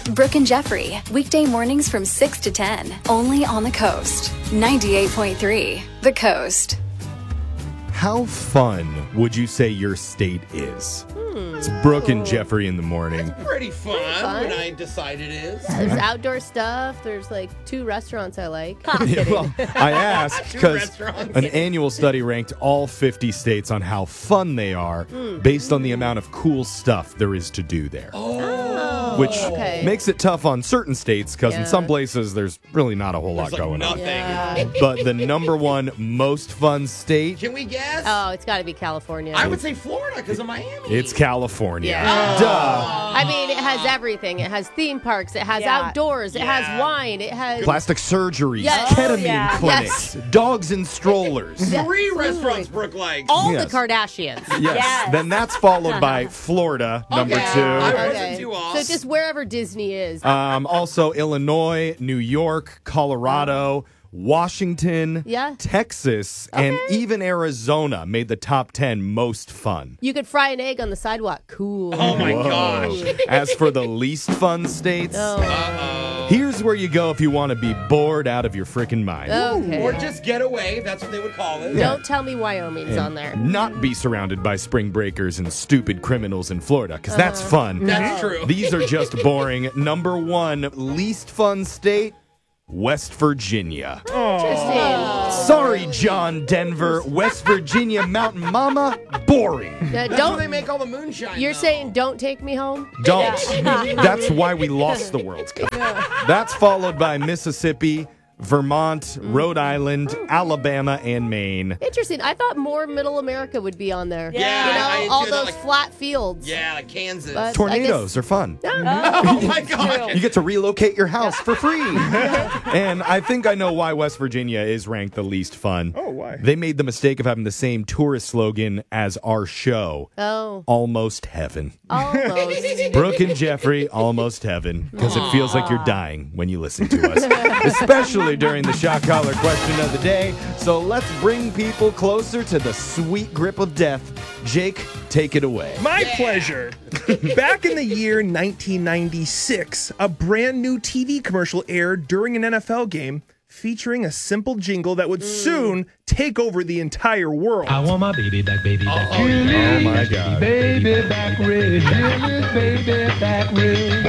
Brooke and Jeffrey, weekday mornings from 6 to 10, only on the Coast. 98.3, The Coast. How fun would you say your state is? It's Brooke and Jeffrey in the morning. Pretty fun when I decide it is. There's outdoor stuff. There's like 2 restaurants I like. Yeah, well, I asked because restaurants. an annual study ranked all 50 states on how fun they are based on the amount of cool stuff there is to do there. Which makes it tough on certain states because in some places there's really not a whole lot going on. Yeah. But the number one most fun state, Can we guess? Oh, it's got to be California. I would say Florida because of Miami. it's California. Yeah. Duh. I mean, it has everything. It has theme parks. It has outdoors. It has wine. It has... Plastic surgeries, Yes. ketamine clinics, dogs and strollers. 3 restaurants Brooke likes. All Yes. the Kardashians. Yes. Then that's followed by Florida, number 2. I wasn't too off. So just wherever Disney is. Also Illinois, New York, Colorado, Washington, Texas, and even Arizona made the top 10 most fun. You could fry an egg on the sidewalk. Cool. Oh my gosh. As for the least fun states, here's where you go if you want to be bored out of your freaking mind. Okay. Or just get away. That's what they would call it. Don't tell me Wyoming's on there. Not be surrounded by spring breakers and stupid criminals in Florida, because that's fun. That's true. These are just boring. Number 1 least fun state, West Virginia. Interesting. Sorry, John Denver. West Virginia Mountain Mama, boring. That's where they make all the moonshine. You're though. saying don't take me home? Don't. That's why we lost the World Cup. That's followed by Mississippi, Vermont, Rhode Island, Alabama, and Maine. Interesting. I thought more Middle America would be on there. Yeah, You know, I all do those like- flat fields. Yeah, like Kansas. But- Tornadoes are fun. Oh my gosh. You get to relocate your house for free. And I think I know why West Virginia is ranked the least fun. Oh, why? They made the mistake of having the same tourist slogan as our show. Oh, Almost heaven. almost. Brooke and Jeffrey, almost heaven, because it feels like you're dying when you listen to us, especially during the shot collar question of the day. So let's bring people closer to the sweet grip of death. Jake, take it away. My pleasure. Back in the year 1996, a brand new TV commercial aired during an NFL game featuring a simple jingle that would soon take over the entire world. I want my baby back, baby back. Oh my God. Baby back ribs, baby back ribs.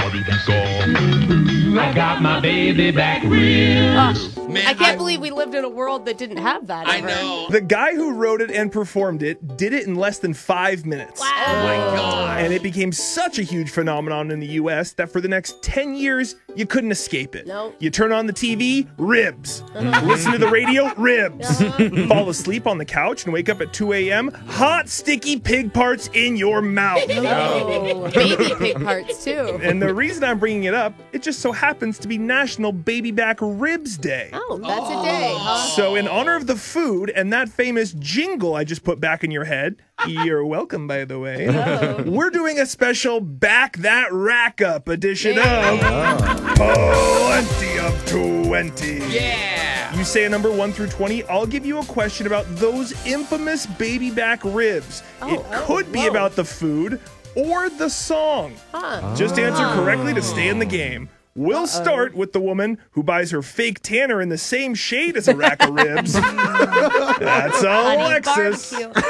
I got my baby back ribs. Man, I can't believe we lived in a world that didn't have that. I ever. know. The guy who wrote it and performed it did it in less than 5 minutes. Oh my gosh. And it became such a huge phenomenon in the U.S. that for the next 10 years, you couldn't escape it. Nope. You turn on the TV, ribs. Listen to the radio, ribs. Fall asleep on the couch and wake up at 2 a.m., hot, sticky pig parts in your mouth. Oh, baby pig parts too. And the reason I'm bringing it up, it just so happens to be National Baby Back Ribs Day. Oh, that's a day, huh? So in honor of the food and that famous jingle I just put back in your head, you're welcome, by the way, we're doing a special Back That Rack Up edition of Plenty of 20. Yeah. You say a number 1 through 20, I'll give you a question about those infamous baby back ribs. It could be about the food or the song. Just answer correctly to stay in the game. We'll start with the woman who buys her fake tanner in the same shade as a rack of ribs. That's Alexis.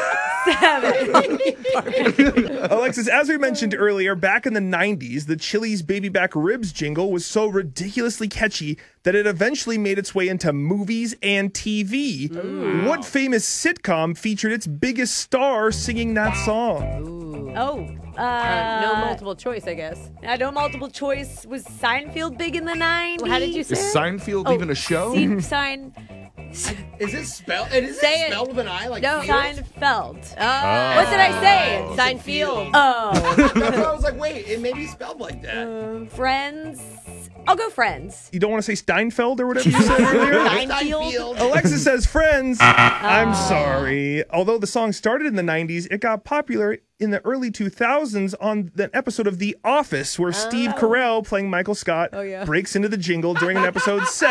Alexis, as we mentioned earlier, back in the 90s, the Chili's Baby Back Ribs jingle was so ridiculously catchy that it eventually made its way into movies and TV. What famous sitcom featured its biggest star singing that song? No multiple choice, I guess. I know multiple choice. Was Seinfeld big in the 90s? How did you say Is it? Seinfeld even a show? Is it spelled? And is Say it it. spelled with an I? Like No, field? Seinfeld. Oh. What did I say? Seinfeld. Oh, That's why I was like, wait, it may be spelled like that. Friends. I'll go Friends. You don't want to say Steinfeld or whatever you said earlier? Steinfeld. Alexa says Friends. I'm sorry. Although the song started in the 90s, it got popular in the early 2000s on an episode of The Office where Steve Carell, playing Michael Scott, breaks into the jingle during an episode set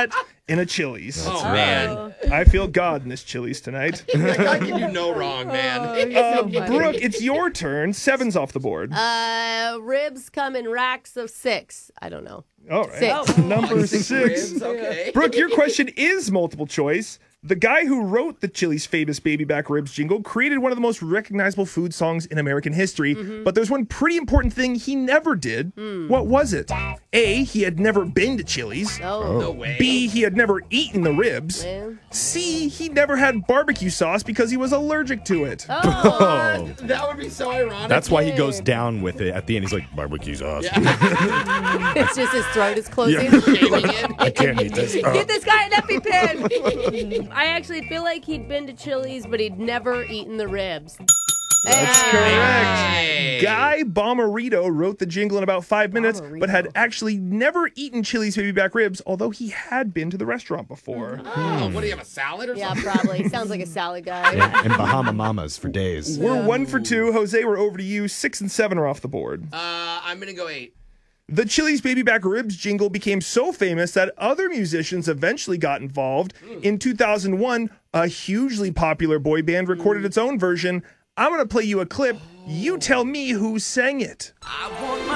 in a Chili's. Oh, man. I feel God in this Chili's tonight. That guy can do no wrong, man. Brooke, it's your turn. 7's off the board. Ribs come in racks of 6. I don't know. All right. 6. Number 6 6. ribs, okay. Brooke, your question is multiple choice. The guy who wrote the Chili's famous baby back ribs jingle created one of the most recognizable food songs in American history, but there's one pretty important thing he never did. What was it? A, he had never been to Chili's. No way. B, he had never eaten the ribs. C, he never had barbecue sauce because he was allergic to it. Oh. That would be so ironic. That's why he goes down with it at the end. He's like, barbecue sauce. It's just his throat is closing. Shaving it. I can't eat this. Get this guy an EpiPen. I actually feel like he'd been to Chili's, but he'd never eaten the ribs. That's correct. Guy Bomarito wrote the jingle in about 5 minutes, but had actually never eaten Chili's baby back ribs, although he had been to the restaurant before. Oh, what do you have, a salad or Yeah, something? probably. Sounds like a salad guy. And Bahama Mamas for days. We're 1 for 2. Jose, we're over to you. 6 and 7 are off the board. I'm going to go 8. The Chili's baby back ribs jingle became so famous that other musicians eventually got involved. In 2001, a hugely popular boy band recorded its own version. I'm going to play you a clip. You tell me who sang it.